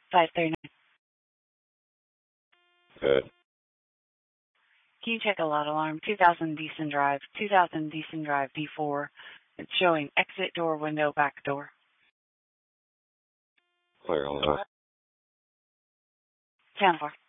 539. Good. Can you check a lot alarm? 2000 Deason Drive, 2000 Deason Drive D4. It's showing exit door, window, back door. Clear on that. 10-4.